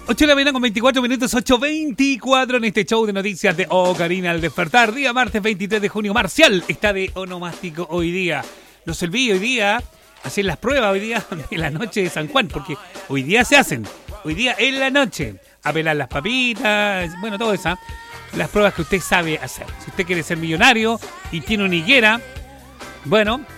8 de la mañana con 24 minutos, 8:24 en este show de noticias de Karina al despertar. Día martes 23 de junio. Marcial está de onomástico hoy día. No se olvide hoy día hacer las pruebas hoy día de la noche de San Juan, porque hoy día se hacen. Hoy día en la noche. A pelar las papitas, bueno, todo eso. Las pruebas que usted sabe hacer. Si usted quiere ser millonario y tiene una higuera, bueno,